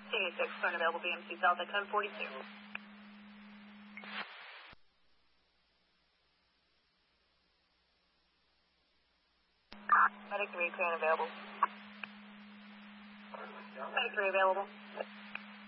T6, current available BMC South at 1042. Medic 3, current available. Medic 3 available.